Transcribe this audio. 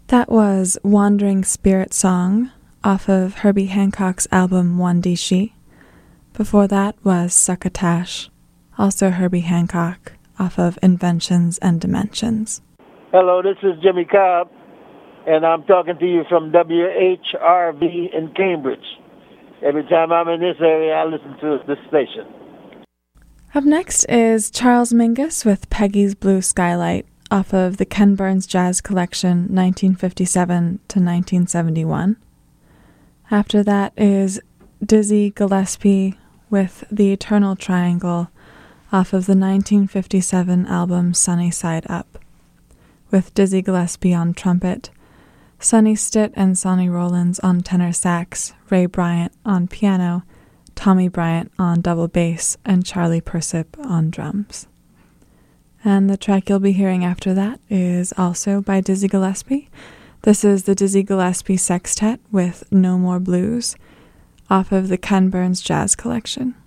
That was Wandering Spirit Song off of Herbie Hancock's album Wandishi. Before that was Succotash, also Herbie Hancock, off of Inventions and Dimensions. Hello, this is Jimmy Cobb, and I'm talking to you from WHRV in Cambridge. Every time I'm in this area, I listen to this station. Up next is Charles Mingus with Peggy's Blue Skylight, off of the Ken Burns Jazz Collection 1957 to 1971. After that is Dizzy Gillespie with The Eternal Triangle, off of the 1957 album Sunny Side Up, with Dizzy Gillespie on trumpet, Sonny Stitt and Sonny Rollins on tenor sax, Ray Bryant on piano, Tommy Bryant on double bass, and Charlie Persip on drums. And the track you'll be hearing after that is also by Dizzy Gillespie. This is the Dizzy Gillespie Sextet with No More Blues, off of the Ken Burns Jazz Collection.